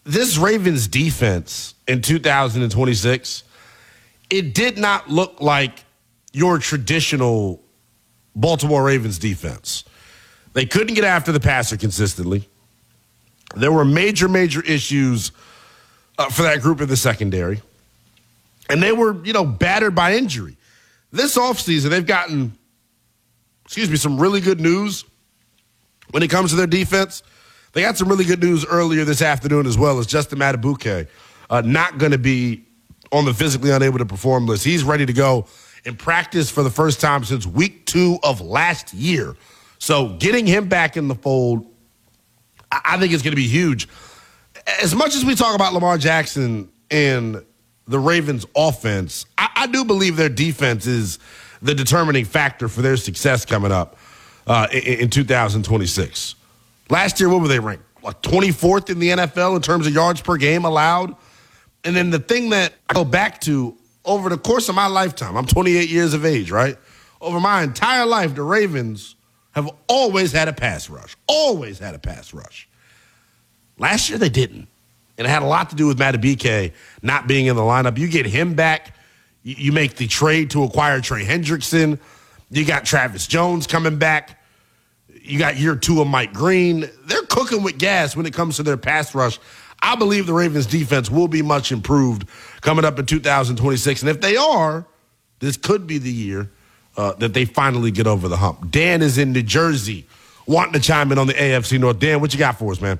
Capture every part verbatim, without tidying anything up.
this Ravens defense in two thousand twenty-six, it did not look like your traditional Baltimore Ravens defense. They couldn't get after the passer consistently. There were major, major issues uh, for that group in the secondary. And they were, you know, battered by injury. This offseason, they've gotten, excuse me, some really good news when it comes to their defense. They got some really good news earlier this afternoon as well, as Justin Madubuike uh, not going to be on the physically unable to perform list. He's ready to go in practice for the first time since week two of last year. So getting him back in the fold, I think it's going to be huge. As much as we talk about Lamar Jackson and the Ravens' offense, I, I do believe their defense is the determining factor for their success coming up uh, in, in two thousand twenty-six. Last year, what were they ranked? Like twenty-fourth in the N F L in terms of yards per game allowed. And then the thing that I go back to over the course of my lifetime, I'm twenty-eight years of age, right? Over my entire life, the Ravens have always had a pass rush. Always had a pass rush. Last year, they didn't. And it had a lot to do with Madubuike not being in the lineup. You get him back. You make the trade to acquire Trey Hendrickson. You got Travis Jones coming back. You got year two of Mike Green. They're cooking with gas when it comes to their pass rush. I believe the Ravens defense will be much improved coming up in two thousand twenty-six. And if they are, this could be the year uh, that they finally get over the hump. Dan is in New Jersey wanting to chime in on the A F C North. Dan, what you got for us, man?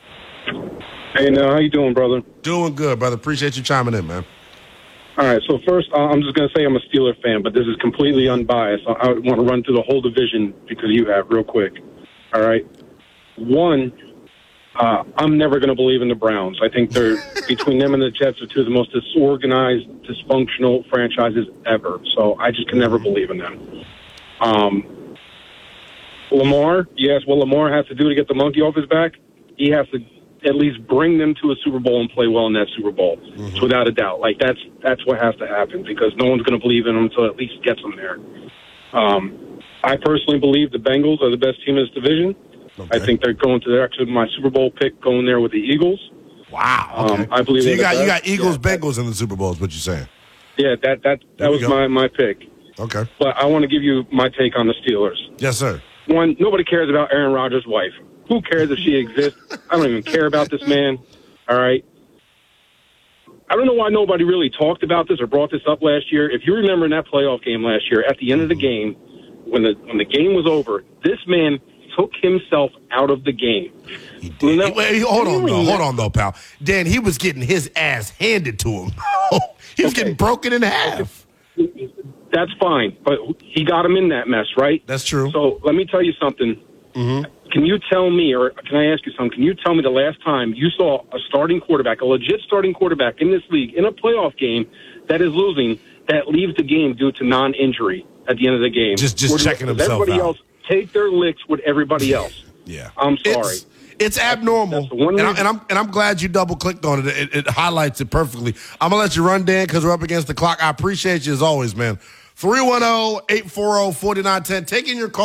Hey, now, how you doing, brother? Doing good, brother. Appreciate you chiming in, man. All right, so first, uh, I'm just going to say I'm a Steeler fan, but this is completely unbiased. I, I want to run through the whole division because you have real quick. All right? One, uh, I'm never going to believe in the Browns. I think they're, between them and the Jets, are two of the most disorganized, dysfunctional franchises ever. So I just can never believe in them. Um, Lamar, yes, what Lamar has to do to get the monkey off his back, he has to at least bring them to a Super Bowl and play well in that Super Bowl, mm-hmm. without a doubt. Like, that's that's what has to happen because no one's going to believe in him until at least gets them there. Um, I personally believe the Bengals are the best team in this division. Okay. I think they're going to, they're actually my Super Bowl pick going there with the Eagles. Wow. Okay. Um, I believe so you got, you got Eagles, yeah, Bengals in the Super Bowl is what you're saying. Yeah, that, that, that was my, my pick. Okay. But I want to give you my take on the Steelers. Yes, sir. One, nobody cares about Aaron Rodgers' wife. Who cares if she exists? I don't even care about this man. All right. I don't know why nobody really talked about this or brought this up last year. If you remember in that playoff game last year, at the end of the game, when the when the game was over, this man took himself out of the game. He did. Now, Wait, hold on, though. Hold on, though, pal. Dan, he was getting his ass handed to him. He was okay. getting broken in half. Okay. That's fine, but he got him in that mess, right? That's true. So let me tell you something. Mm-hmm. Can you tell me, or can I ask you something? Can you tell me the last time you saw a starting quarterback, a legit starting quarterback in this league, in a playoff game that is losing, that leaves the game due to non-injury at the end of the game? Just just checking himself everybody out. Else take their licks with everybody else. Yeah. I'm sorry. It's, it's abnormal, that's, that's and, I'm, and, I'm, and I'm glad you double-clicked on it. It, it highlights it perfectly. I'm going to let you run, Dan, because we're up against the clock. I appreciate you as always, man. three one zero, eight four zero, four nine one zero. Taking your call.